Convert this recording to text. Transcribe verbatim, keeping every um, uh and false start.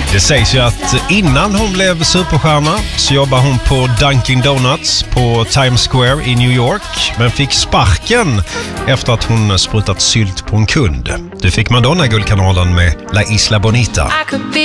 Det sägs ju att innan hon blev superstjärna så jobbade hon på Dunkin' Donuts på Times Square i New York, men fick sparken efter att hon sprutat sylt på en kund. Du fick Madonna-guldkanalen med La Isla Bonita.